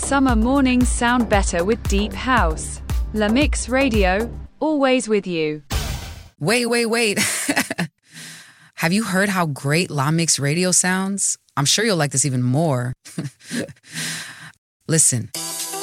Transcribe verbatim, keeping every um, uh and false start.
summer mornings sound better with deep house. La Mix Radio, always with you. Wait, wait, wait. Have you heard how great La Mix Radio sounds? I'm sure you'll like this even more. Listen.